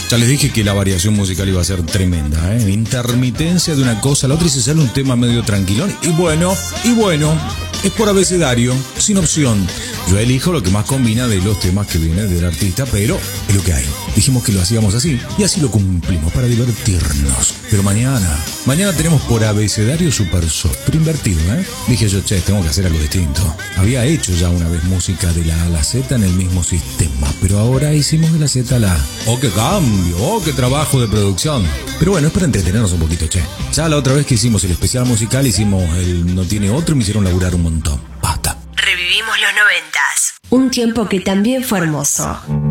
Ya les dije que la variación musical iba a ser tremenda, ¿eh? Intermitencia de una cosa a la otra y se sale un tema medio tranquilón. Y bueno, es por abecedario, sin opción. Yo elijo lo que más combina de los temas que vienen del artista, pero es lo que hay. Dijimos que lo hacíamos así y así lo cumplimos para divertirnos. Pero mañana tenemos por abecedario super soft, pero invertido, ¿eh? Dije yo, tengo que hacer algo distinto. Había hecho ya una vez música de la A a la Z en el mismo sistema, pero ahora hicimos de la Z a la A. ¡Oh, qué cambio! ¡Oh, qué trabajo de producción! Pero bueno, es para entretenernos un poquito, Ya la otra vez que hicimos el especial musical, hicimos el No Tiene Otro y me hicieron laburar un montón. Basta. Revivimos los 90s. Un tiempo que también fue hermoso.